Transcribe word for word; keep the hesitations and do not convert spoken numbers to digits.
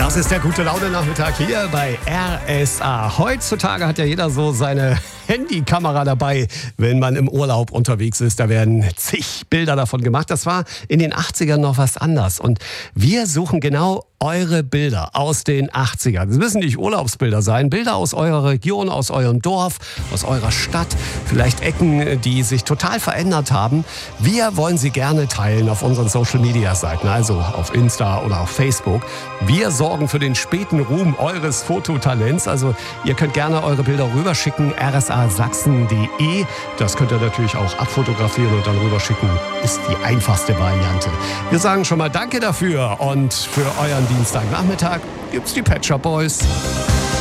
Das ist der gute Laune-Nachmittag hier bei R S A. Heutzutage hat ja jeder so seine Handykamera dabei, wenn man im Urlaub unterwegs ist. Da werden zig Bilder davon gemacht. Das war in den achtzigern noch was anderes. Und wir suchen genau eure Bilder aus den achtzigern. Es müssen nicht Urlaubsbilder sein, Bilder aus eurer Region, aus eurem Dorf, aus eurer Stadt, vielleicht Ecken, die sich total verändert haben. Wir wollen sie gerne teilen auf unseren Social-Media-Seiten, also auf Insta oder auf Facebook. Wir sorgen für den späten Ruhm eures Fototalents. Also ihr könnt gerne eure Bilder rüberschicken, r s a sachsen punkt d e. Das könnt ihr natürlich auch abfotografieren und dann rüberschicken. Ist die einfachste Variante. Wir sagen schon mal Danke dafür und für euren Dienstagnachmittag gibt's die Pet Shop Boys.